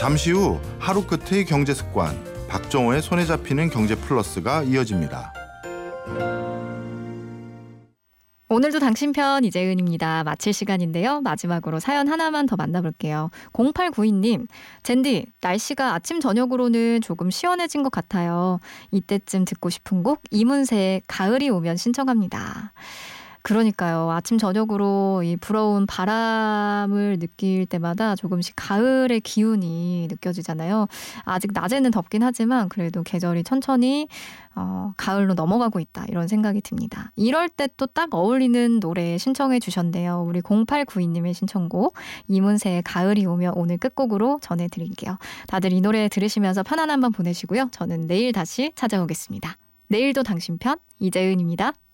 잠시 후 하루 끝의 경제 습관, 박정호의 손에 잡히는 경제 플러스가 이어집니다. 오늘도 당신 편 이재은입니다. 마칠 시간인데요. 마지막으로 사연 하나만 더 만나볼게요. 0892님, 젠디, 날씨가 아침 저녁으로는 조금 시원해진 것 같아요. 이때쯤 듣고 싶은 곡 이문세의 가을이 오면 신청합니다. 그러니까요. 아침 저녁으로 이 불어온 바람을 느낄 때마다 조금씩 가을의 기운이 느껴지잖아요. 아직 낮에는 덥긴 하지만 그래도 계절이 천천히 가을로 넘어가고 있다, 이런 생각이 듭니다. 이럴 때 또 딱 어울리는 노래 신청해 주셨네요. 우리 0892님의 신청곡 이문세의 가을이 오면 오늘 끝곡으로 전해드릴게요. 다들 이 노래 들으시면서 편안한 밤 보내시고요. 저는 내일 다시 찾아오겠습니다. 내일도 당신 편 이재은입니다.